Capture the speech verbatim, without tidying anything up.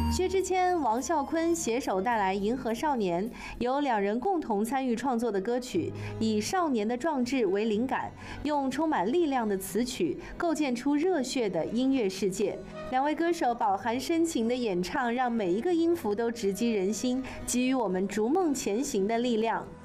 薛之谦、王啸坤携手带来《银河少年》，由两人共同参与创作的歌曲，以少年的壮志为灵感，用充满力量的词曲构建出热血的音乐世界。两位歌手饱含深情的演唱，让每一个音符都直击人心，给予我们逐梦前行的力量。